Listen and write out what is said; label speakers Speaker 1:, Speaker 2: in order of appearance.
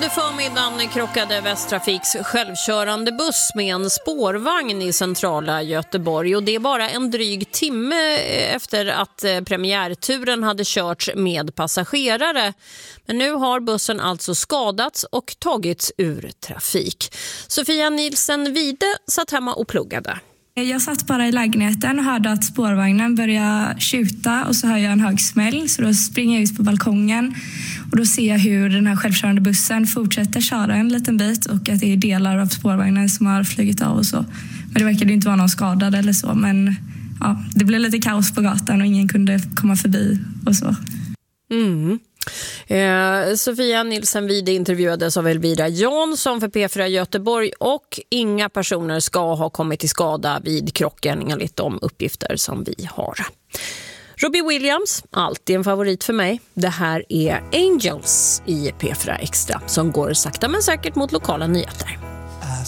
Speaker 1: Under förmiddagen krockade Västtrafiks självkörande buss med en spårvagn i centrala Göteborg. Och det är bara en dryg timme efter att premiärturen hade körts med passagerare. Men nu har bussen alltså skadats och tagits ur trafik. Sofia Nilsen Wide satt hemma och pluggade.
Speaker 2: Jag satt bara i lägenheten och hörde att spårvagnen började tjuta och så hör jag en hög smäll. Så då springer jag ut på balkongen och då ser jag hur den här självkörande bussen fortsätter köra en liten bit och att det är delar av spårvagnen som har flugit av och så. Men det verkade inte vara någon skadad eller så, men ja, det blev lite kaos på gatan och ingen kunde komma förbi och så.
Speaker 1: Sofia Nilsen Wide intervjuades av Elvira Jansson för P4 Göteborg och inga personer ska ha kommit till skada vid krocken enligt de uppgifter som vi har. Robbie Williams, alltid en favorit för mig. Det här är Angels i P4 Extra som går sakta men säkert mot lokala nyheter.